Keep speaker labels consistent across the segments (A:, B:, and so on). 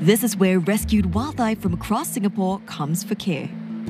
A: This is where rescued wildlife from across Singapore comes for care.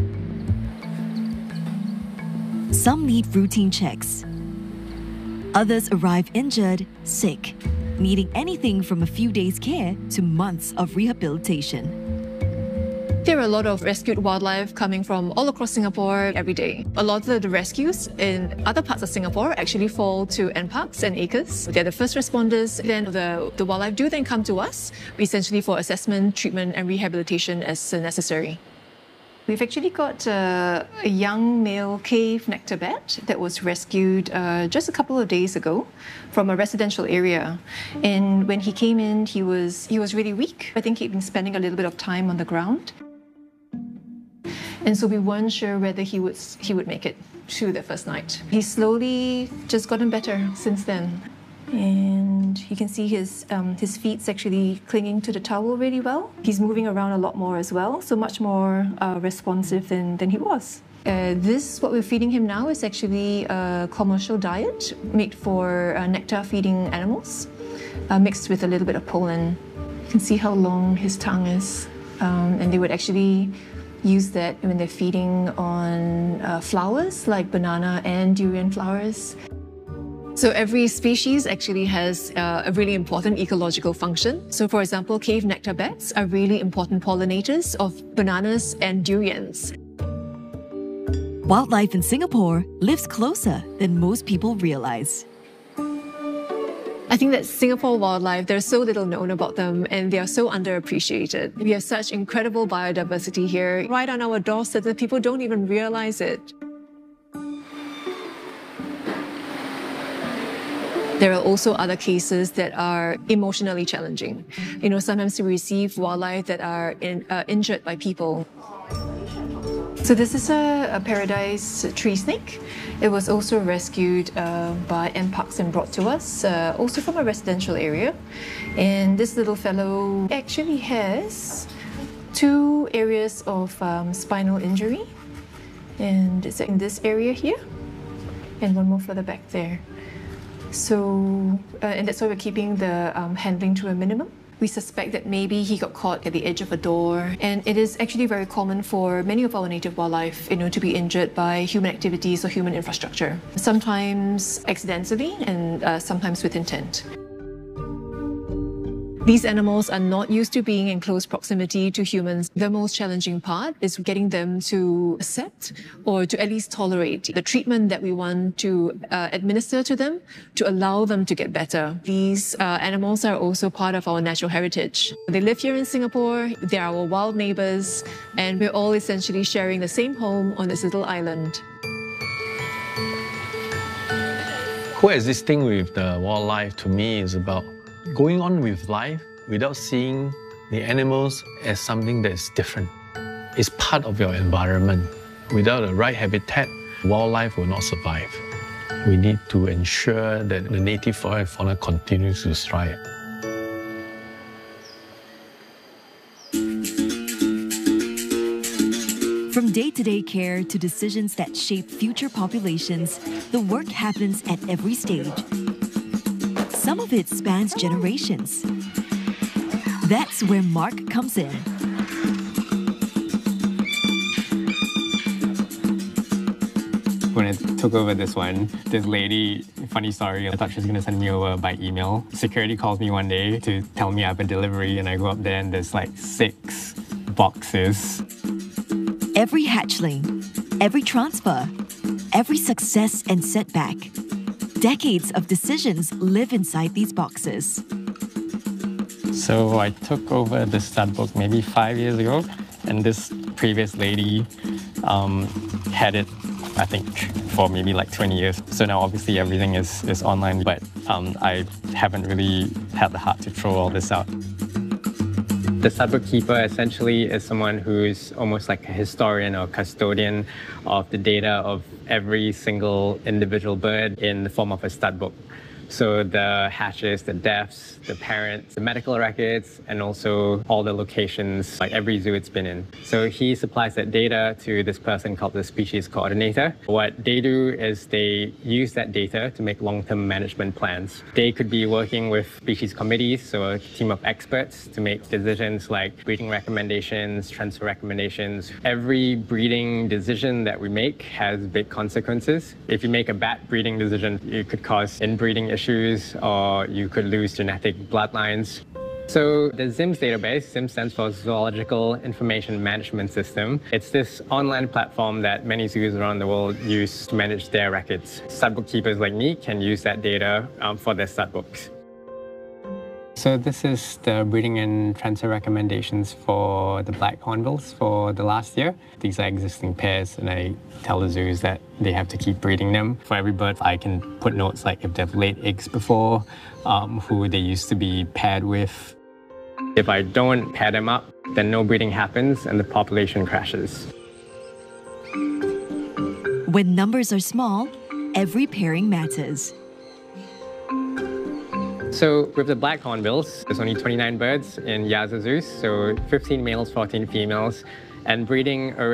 A: Some need routine checks. Others arrive injured, sick, needing anything from a few days' care to months of rehabilitation.
B: There are a lot of rescued wildlife coming from all across Singapore every day. A lot of the rescues in other parts of Singapore actually fall to NParks and ACRES. They're the first responders. Then the wildlife do then come to us, essentially for assessment, treatment, and rehabilitation as necessary. We've actually got a young male cave nectar bat that was rescued just a couple of days ago from a residential area. And when he came in, he was really weak. I think he'd been spending a little bit of time on the ground. And so we weren't sure whether he would make it through the first night. He's slowly just gotten better since then. And you can see his feet's actually clinging to the towel really well. He's moving around a lot more as well, so much more responsive than he was. What we're feeding him now is actually a commercial diet made for nectar feeding animals, mixed with a little bit of pollen. You can see how long his tongue is, and they would actually use that when they're feeding on flowers like banana and durian flowers. So every species actually has a really important ecological function. So for example, cave nectar bats are really important pollinators of bananas and durians.
A: Wildlife in Singapore lives closer than most people realize.
B: I think that Singapore wildlife, there's so little known about them and they are so underappreciated. We have such incredible biodiversity here, right on our doorstep, that people don't even realize it. There are also other cases that are emotionally challenging. You know, sometimes we receive wildlife that are injured by people. So this is a paradise tree snake. It was also rescued by NParks and brought to us, also from a residential area. And this little fellow actually has 2 areas of spinal injury. And it's in this area here, and one more further back there. So, and that's why we're keeping the handling to a minimum. We suspect that maybe he got caught at the edge of a door, and it is actually very common for many of our native wildlife, to be injured by human activities or human infrastructure. Sometimes accidentally, and sometimes with intent. These animals are not used to being in close proximity to humans. The most challenging part is getting them to accept or to at least tolerate the treatment that we want to administer to them to allow them to get better. These animals are also part of our natural heritage. They live here in Singapore, they're our wild neighbors, and we're all essentially sharing the same home on this little island.
C: Coexisting with the wildlife to me is about going on with life without seeing the animals as something that is different. It's part of your environment. Without the right habitat, wildlife will not survive. We need to ensure that the native flora and fauna continues to thrive.
A: From day-to-day care to decisions that shape future populations, the work happens at every stage. Some of it spans generations. That's where Mark comes in.
D: When I took over this one, this lady, funny story, I thought she was going to send me over by email. Security calls me one day to tell me I have a delivery, and I go up there and there's like 6 boxes.
A: Every hatchling, every transfer, every success and setback. Decades of decisions live inside these boxes.
D: So I took over the stud book maybe 5 years ago, and this previous lady had it, I think, for maybe like 20 years. So now obviously everything is online, but I haven't really had the heart to throw all this out. The stud bookkeeper essentially is someone who's almost like a historian or custodian of the data of every single individual bird in the form of a stud book. So the hatches, the deaths, the parents, the medical records, and also all the locations, like every zoo it's been in. So he supplies that data to this person called the species coordinator. What they do is they use that data to make long-term management plans. They could be working with species committees, so a team of experts to make decisions like breeding recommendations, transfer recommendations. Every breeding decision that we make has big consequences. If you make a bad breeding decision, it could cause inbreeding issues, or you could lose genetic bloodlines. So the ZIMS database, ZIMS stands for Zoological Information Management System. It's this online platform that many zoos around the world use to manage their records. Stud keepers like me can use that data for their stud books. So this is the breeding and transfer recommendations for the black hornbills for the last year. These are existing pairs, and I tell the zoos that they have to keep breeding them. For every bird, I can put notes like if they've laid eggs before, who they used to be paired with. If I don't pair them up, then no breeding happens and the population crashes.
A: When numbers are small, every pairing matters.
D: So with the black hornbills, there's only 29 birds in Yaza zoos, so 15 males, 14 females, and breeding